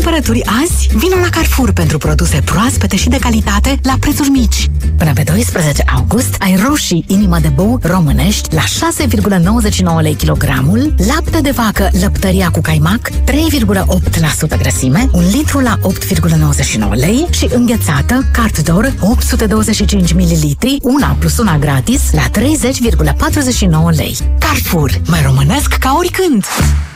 cumpărături azi? Vino la Carrefour pentru produse proaspete și de calitate la prețuri mici. Până pe 12 august ai roșii inimă de bou românești la 6,99 lei kilogramul, lapte de vacă lăptăria cu caimac 3,8% grăsime, 1 litru la 8,99 lei și înghețată Carte d'Or 825 ml, una plus una gratis la 30,49 lei. Carrefour, mai românesc ca oricând!